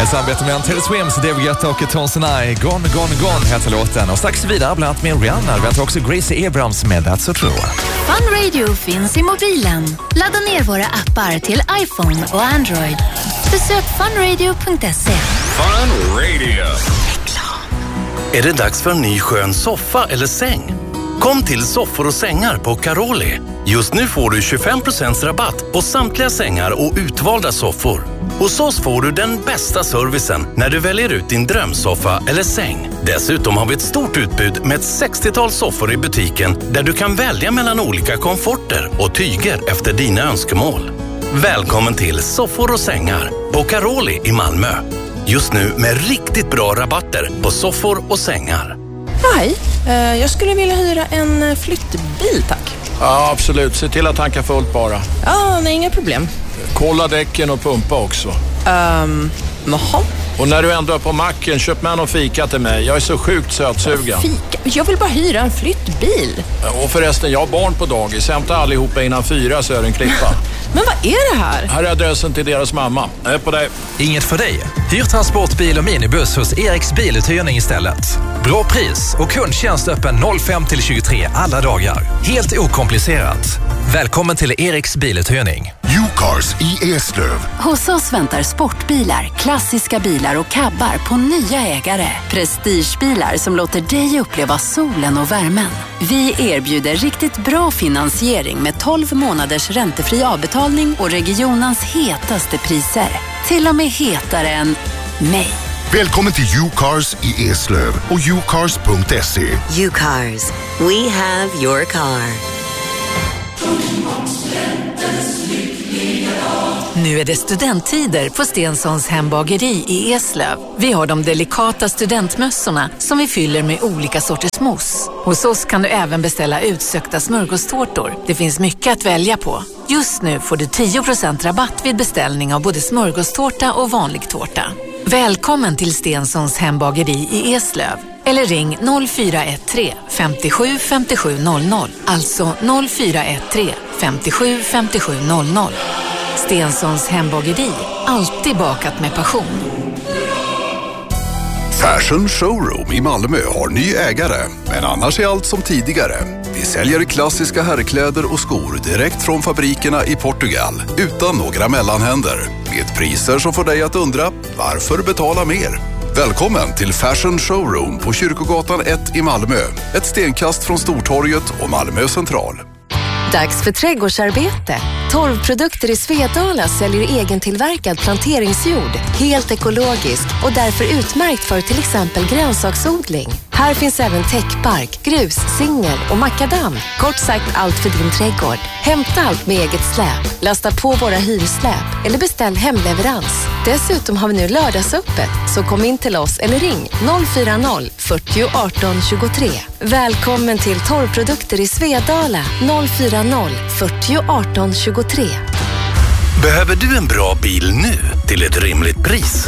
Ett samarbete med Taylor Swift, David Guetta och Tones and I. Gone, Gone, Gone heter låten. Och strax vidare bland annat med Rihanna. Vi har också Gracie Abrams med That's So True. Fun Radio finns i mobilen. Ladda ner våra appar till iPhone och Android. Besök funradio.se. Fun Radio. Är det dags för en ny skön soffa eller säng? Kom till Soffor och sängar på Caroli. Just nu får du 25% rabatt på samtliga sängar och utvalda soffor. Hos oss får du den bästa servicen när du väljer ut din drömsoffa eller säng. Dessutom har vi ett stort utbud med ett 60-tal soffor i butiken där du kan välja mellan olika komforter och tyger efter dina önskemål. Välkommen till Soffor och sängar på Caroli i Malmö. Just nu med riktigt bra rabatter på soffor och sängar. Hej, jag skulle vilja hyra en flyttbil, tack. Ja, absolut. Se till att tanka fullt bara. Ja, nej, inga problem. Kolla däcken och pumpa också. Jaha. Och när du ändå är på macken, köp med någon fika till mig. Jag är så sjukt sötsugen. Fika? Jag vill bara hyra en flyttbil. Och förresten, jag har barn på dagis. Hämta allihopa innan 4 så är det en klippa. Men vad är det här? Här är adressen till deras mamma. Jag är på dig. Inget för dig. Hyr transportbil och minibuss hos Eriks biluthyrning istället. Bra pris och kundtjänst öppen 05-23 alla dagar. Helt okomplicerat. Välkommen till Eriks biluthyrning. U-Cars i Eslöv. Hos oss väntar sportbilar, klassiska bilar och cabbar på nya ägare. Prestigebilar som låter dig uppleva solen och värmen. Vi erbjuder riktigt bra finansiering med 12 månaders räntefri avbetalning och regionens hetaste priser. Till och med hetare än mig. Välkommen till U-Cars i Eslöv och ucars.se. U-Cars. We have your car. Nu är det studenttider på Stensons hembageri i Eslöv. Vi har de delikata studentmössorna som vi fyller med olika sorters mousse. Hos oss kan du även beställa utsökta smörgåstårtor. Det finns mycket att välja på. Just nu får du 10% rabatt vid beställning av både smörgåstårta och vanlig tårta. Välkommen till Stensons hembageri i Eslöv. Eller ring 0413 57 57 00. Alltså 0413 57 57 00. Stensons hembageri. Alltid bakat med passion. Fashion Showroom i Malmö har ny ägare, men annars är allt som tidigare. Vi säljer klassiska herrkläder och skor direkt från fabrikerna i Portugal, utan några mellanhänder. Med priser som får dig att undra, varför betala mer? Välkommen till Fashion Showroom på Kyrkogatan 1 i Malmö. Ett stenkast från Stortorget och Malmö central. Dags för trädgårdsarbete. Torvprodukter i Svedala säljer egentillverkad planteringsjord, helt ekologisk och därför utmärkt för till exempel grönsaksodling. Här finns även täckbark, grus, singel och makadam. Kort sagt allt för din trädgård. Hämta allt med eget släp, lasta på våra hyrsläp eller beställ hemleverans. Dessutom har vi nu lördagsöppet, så kom in till oss eller ring 040 40 18 23. Välkommen till Torvprodukter i Svedala 040 40 18 23. Behöver du en bra bil nu till ett rimligt pris?